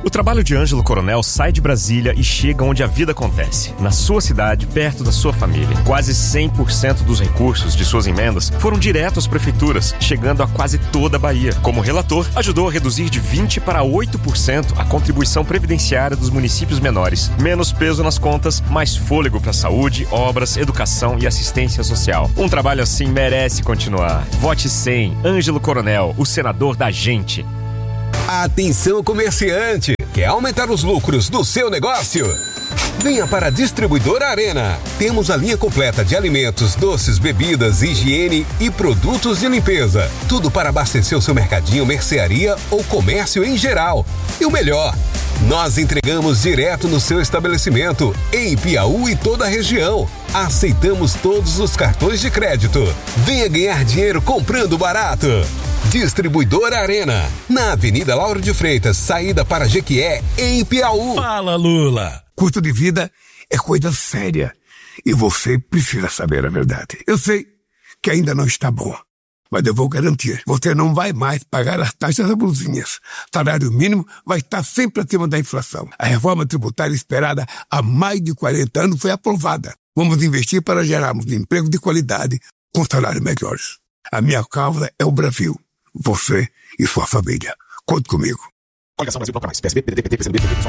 O trabalho de Ângelo Coronel sai de Brasília e chega onde a vida acontece, na sua cidade, perto da sua família. Quase 100% dos recursos de suas emendas foram direto às prefeituras, chegando a quase toda a Bahia. Como relator, ajudou a reduzir de 20% para 8% a contribuição previdenciária dos municípios menores. Menos peso nas contas, mais fôlego para saúde, obras, educação e assistência social. Um trabalho assim merece continuar. Vote 100, Ângelo Coronel, o senador da gente. Atenção, comerciante! Quer aumentar os lucros do seu negócio? Venha para a Distribuidora Arena. Temos a linha completa de alimentos, doces, bebidas, higiene e produtos de limpeza. Tudo para abastecer o seu mercadinho, mercearia ou comércio em geral. E o melhor, nós entregamos direto no seu estabelecimento, em Piauí e toda a região. Aceitamos todos os cartões de crédito. Venha ganhar dinheiro comprando barato. Distribuidora Arena, na Avenida Lauro de Freitas, saída para Jequié, em Piauí. Fala, Lula! Custo de vida é coisa séria e você precisa saber a verdade. Eu sei que ainda não está bom, mas eu vou garantir, você não vai mais pagar as taxas abusivas. Salário mínimo vai estar sempre acima da inflação. A reforma tributária esperada há mais de 40 anos foi aprovada. Vamos investir para gerarmos emprego de qualidade com salários melhores. A minha causa é o Brasil. Você e sua família. Conte comigo. Coligação Brasil Proclamais. PSB, PDT, PT, PCdoB, PV,